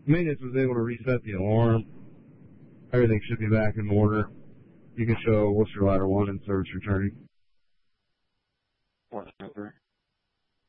Maintenance was able to reset the alarm. Everything should be back in order. You can show Worcester Ladder 1 and service returning. Whatever.